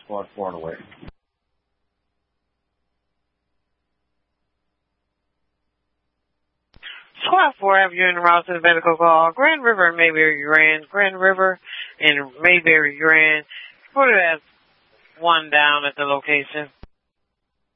squad 4 and away. Squad 4, have you in route to the medical call. Grand River and Mayberry Grand. Grand River and Mayberry Grand. Put it as 1 down at the location.